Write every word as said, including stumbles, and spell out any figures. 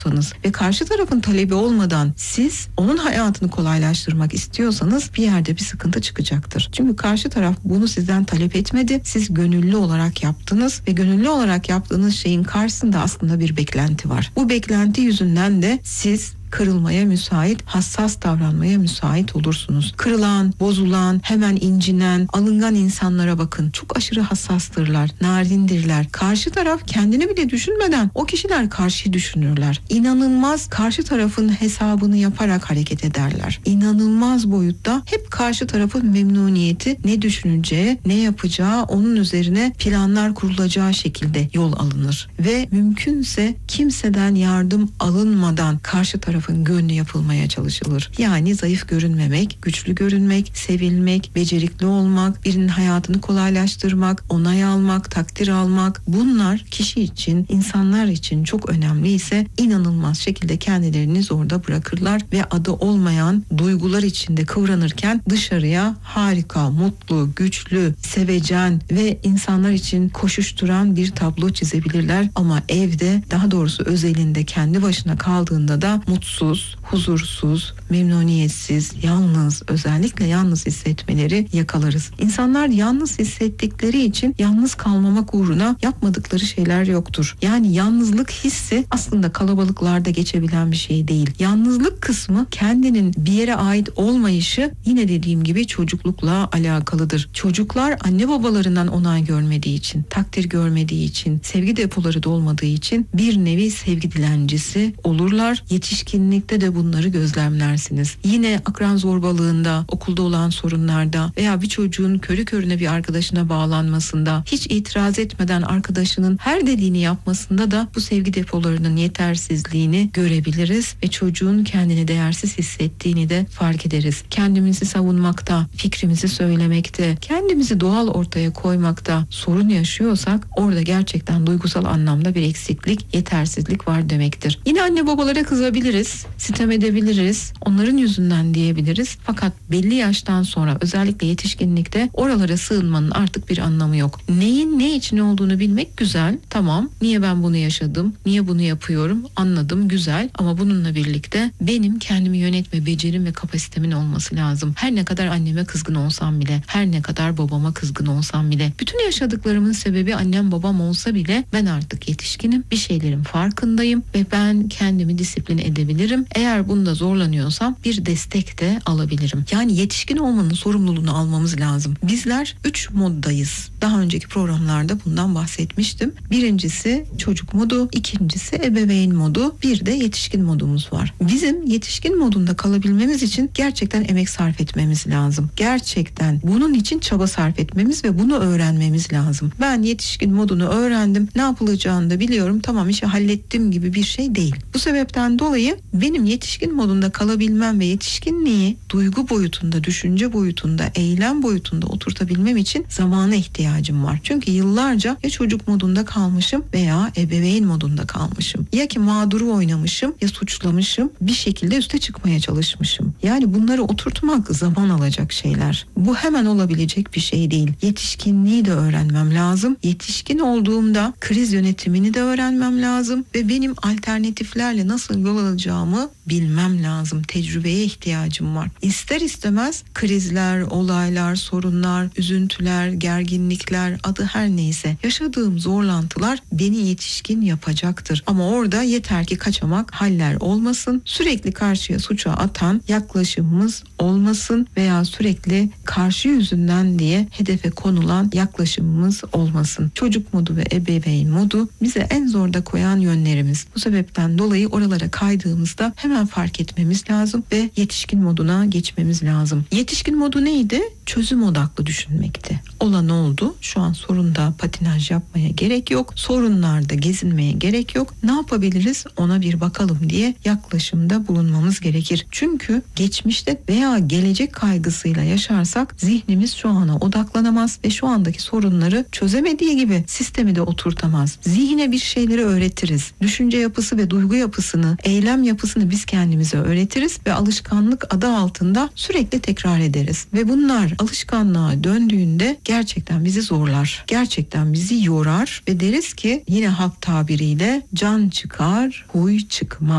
ve karşı tarafın talebi olmadan siz onun hayatını kolaylaştırmak istiyorsanız bir yerde bir sıkıntı çıkacaktır. Çünkü karşı taraf bunu sizden talep etmedi. Siz gönüllü olarak yaptınız ve gönüllü olarak yaptığınız şeyin karşısında aslında bir beklenti var. Bu beklenti yüzünden de siz kırılmaya müsait, hassas davranmaya müsait olursunuz. Kırılan, bozulan, hemen incinen, alıngan insanlara bakın. Çok aşırı hassastırlar, narindirler. Karşı taraf kendini bile düşünmeden o kişiler karşıyı düşünürler. İnanılmaz karşı tarafın hesabını yaparak hareket ederler. İnanılmaz boyutta hep karşı tarafın memnuniyeti, ne düşüneceği, ne yapacağı, onun üzerine planlar kurulacağı şekilde yol alınır. Ve mümkünse kimseden yardım alınmadan karşı taraf gönlü yapılmaya çalışılır. Yani zayıf görünmemek, güçlü görünmek, sevilmek, becerikli olmak, birinin hayatını kolaylaştırmak, onay almak, takdir almak, bunlar kişi için, insanlar için çok önemliyse inanılmaz şekilde kendilerini zorda bırakırlar ve adı olmayan duygular içinde kıvranırken dışarıya harika, mutlu, güçlü, sevecen ve insanlar için koşuşturan bir tablo çizebilirler. Ama evde, daha doğrusu özelinde kendi başına kaldığında da mutsuz, huzursuz, memnuniyetsiz, yalnız, özellikle yalnız hissetmeleri yakalarız. İnsanlar yalnız hissettikleri için yalnız kalmamak uğruna yapmadıkları şeyler yoktur. Yani yalnızlık hissi aslında kalabalıklarda geçebilen bir şey değil. Yalnızlık kısmı kendinin bir yere ait olmayışı yine dediğim gibi çocuklukla alakalıdır. Çocuklar anne babalarından onay görmediği için, takdir görmediği için, sevgi depoları dolmadığı için bir nevi sevgi dilencisi olurlar. Yetişkinlikte de bunları gözlemlersiniz. Yine akran zorbalığında, okulda olan sorunlarda veya bir çocuğun körü körüne bir arkadaşına bağlanmasında, hiç itiraz etmeden arkadaşının her dediğini yapmasında da bu sevgi depolarının yetersizliğini görebiliriz ve çocuğun kendini değersiz hissettiğini de fark ederiz. Kendimizi savunmakta, fikrimizi söylemekte, kendimizi doğal ortaya koymakta sorun yaşıyorsak orada gerçekten duygusal anlamda bir eksiklik, yetersizlik var demektir. Yine anne babalara kızabiliriz, sitem edebiliriz, onların yüzünden diyebiliriz. Fakat belli yaştan sonra, özellikle yetişkinlikte, oralara sığınmanın artık bir anlamı yok. Neyin ne için olduğunu bilmek güzel, tamam. Niye ben bunu yaşadım, niye bunu yapıyorum, anladım, güzel. Ama bununla birlikte benim kendimi yönetme becerim ve kapasitemin olması lazım. Her ne kadar anneme kızgın olsam bile, her ne kadar babama kızgın olsam bile, bütün yaşadıklarımın sebebi annem babam olsa bile ben artık yetişkinim, bir şeylerin farkındayım ve ben kendimi disiplin edebilirim. Eğer bunda zorlanıyorsam bir destek de alabilirim. Yani yetişkin olmanın sorumluluğunu almamız lazım. Bizler üç moddayız. Daha önceki programlarda bundan bahsetmiştim. Birincisi çocuk modu, ikincisi ebeveyn modu, bir de yetişkin modumuz var. Bizim yetişkin modunda kalabilmemiz için gerçekten emek sarf etmemiz lazım. Gerçekten bunun için çaba sarf etmemiz ve bunu öğrenmemiz lazım. Ben yetişkin modunu öğrendim, ne yapılacağını da biliyorum, tamam işi hallettim gibi bir şey değil. Bu sebepten dolayı benim yetişkin modunda kalabilmem ve yetişkinliği duygu boyutunda, düşünce boyutunda, eylem boyutunda oturtabilmem için zamana ihtiyacım var. Çünkü yıllarca ya çocuk modunda kalmışım veya ebeveyn modunda kalmışım. Ya ki mağduru oynamışım ya suçlamışım, bir şekilde üste çıkmaya çalışmışım. Yani bunları oturtmak zaman alacak şeyler. Bu hemen olabilecek bir şey değil. Yetişkinliği de öğrenmem lazım. Yetişkin olduğumda kriz yönetimini de öğrenmem lazım ve benim alternatiflerle nasıl yol alacağımı bilmem lazım. Tecrübeye ihtiyacım var. İster istemez krizler, olaylar, sorunlar, üzüntüler, gerginlikler, adı her neyse, yaşadığım zorlantılar beni yetişkin yapacaktır. Ama orada yeter ki kaçamak haller olmasın. Sürekli karşıya suça atan yaklaşımımız olmasın veya sürekli karşı yüzünden diye hedefe konulan yaklaşımımız olmasın. Çocuk modu ve ebeveyn modu bize en zorda koyan yönlerimiz. Bu sebepten dolayı oralara kaydığımızda hemen fark etmemiz lazım ve yetişkin moduna geçmemiz lazım. Yetişkin modu neydi? Çözüm odaklı düşünmekti. Olan oldu. Şu an sorunda patinaj yapmaya gerek yok. Sorunlarda gezinmeye gerek yok. Ne yapabiliriz? Ona bir bakalım diye yaklaşımda bulunmamız gerekir. Çünkü geçmişte veya gelecek kaygısıyla yaşarsak zihnimiz şu ana odaklanamaz ve şu andaki sorunları çözemediği gibi sistemi de oturtamaz. Zihine bir şeyleri öğretiriz. Düşünce yapısı ve duygu yapısını, eylem yapısını biz kendimize öğretiriz ve alışkanlık adı altında sürekli tekrar ederiz. Ve bunlar alışkanlığa döndüğünde gerçekten bizi zorlar. Gerçekten bizi yorar ve deriz ki yine halk tabiriyle can çıkar, huy çıkmaz.